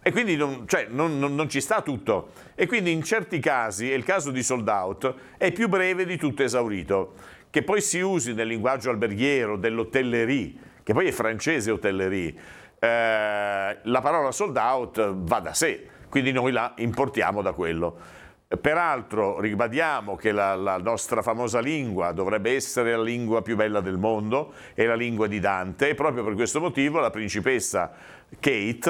E quindi non ci sta tutto. E quindi in certi casi, e il caso di Sold Out, è più breve di tutto esaurito. Che poi si usi nel linguaggio alberghiero, dell'hotellerie, che poi è francese hotellerie, la parola sold out va da sé, quindi noi la importiamo da quello. Peraltro ribadiamo che la nostra famosa lingua dovrebbe essere la lingua più bella del mondo, è la lingua di Dante, e proprio per questo motivo la principessa Kate